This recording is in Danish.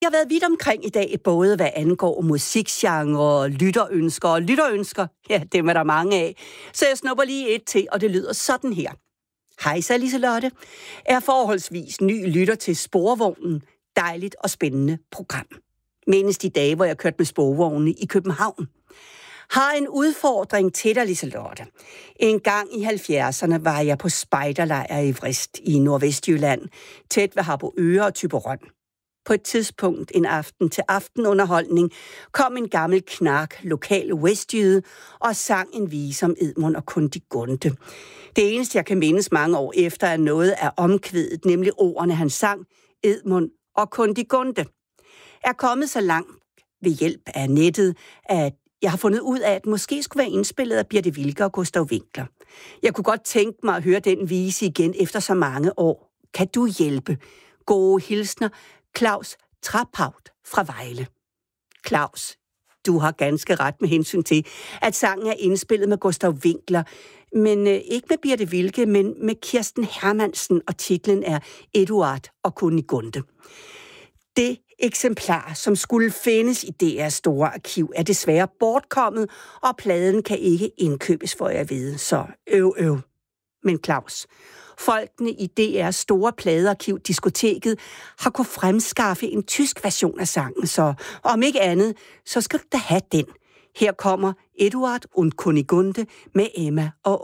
Jeg har været vidt omkring i dag, både hvad angår musikgenre, lytterønsker, ja, dem er der mange af. Så jeg snupper lige et til, og det lyder sådan her. Hej, så Liselotte. Er forholdsvis ny lytter til Sporvognen. Dejligt og spændende program. Mindes de dage, hvor jeg kørte med sporvogne i København. Har en udfordring til dig, Liselotte. En gang i 70'erne var jeg på spejderlejr i Vrist i Nordvestjylland, tæt ved Harboøre og Thyborøn. På et tidspunkt en aften til aftenunderholdning kom en gammel knark, lokal westjyde, og sang en vise om Edmund og Kundigunde. Det eneste, jeg kan mindes mange år efter, er noget af omkvædet, nemlig ordene, han sang, Edmund og Kundigunde. Er kommet så langt ved hjælp af nettet, at jeg har fundet ud af, at måske skulle være indspillet af Birthe Wilke og Gustav Winckler. Jeg kunne godt tænke mig at høre den vise igen efter så mange år. Kan du hjælpe? Gode hilsner, Claus Traphaut fra Vejle. Claus, du har ganske ret med hensyn til, at sangen er indspillet med Gustav Winckler, men ikke med Birthe Wilke, men med Kirsten Hermansen, og titlen er Eduard og Kunigunde. Det eksemplar, som skulle findes i DR's store arkiv, er desværre bortkommet, og pladen kan ikke indkøbes, for jeg ved, så øv. Men Claus, folkene i DR's store pladearkiv, Diskoteket, har kunnet fremskaffe en tysk version af sangen, så om ikke andet, så skal du da have den. Her kommer Eduard und Kunigunde med Emma og